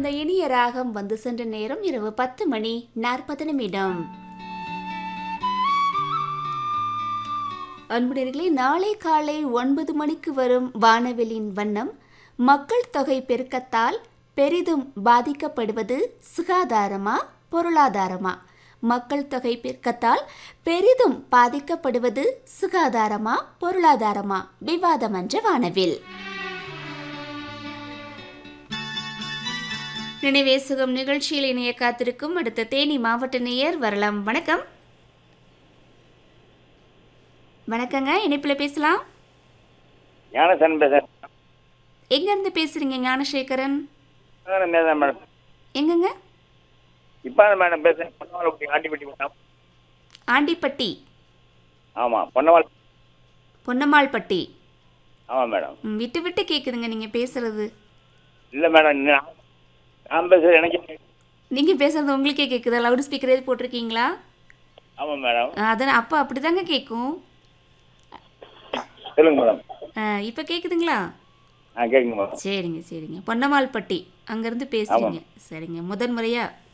அந்த இனிய ராகம் வந்து சென்ற நேரம் இரவு 10:40. அன்புடையர்களே, நாளை காலை 9 மணிக்கு வரும் வானவெளியின் வண்ணம் மக்கள் தொகை பெருக்கத்தால் பெரிதும் பாதிக்கப்படுவது சுகாதாரமா பொருளாதாரமா? மக்கள் தொகை பெருக்கத்தால் பெரிதும் பாதிக்கப்படுவது சுகாதாரமா பொருளாதாரமா? விவாதம் என்ற வானவில். நினைவே சுகம் நிகழ்ச்சியில் இணைய காத்திருக்கும் அடுத்த தேனி மாவட்ட நேயர் வரலாம். வணக்கம். வணக்கங்க, இணைப்புல பேசலாம். எங்க இருந்து பேசுறீங்க ஞானசேகரன்? எங்கங்க? ஆண்டிப்பட்டி. ஆமா, பொன்னம்மாள்பட்டி. ஆமா மேடம். விட்டு விட்டு கேக்குதுங்க நீங்க பேசுறது. இல்ல மேடம், நான் பேசுறது எனக்கு. நீங்க பேசுறது உங்களுக்கே கேக்குதா? லவுட் ஸ்பீக்கர் எது போட்டிருக்கீங்களா? ஆமா மேடம். அதான் அப்ப அப்படிதாங்க கேட்கும். சொல்லுங்க மேடம். இப்ப கேக்குதுங்களா? கேக்குங்க மேடம். சரிங்க சரிங்க. பொன்னம்மாள்பட்டி அங்கிருந்து பேசுறீங்க. சரிங்க, முதன் முறையா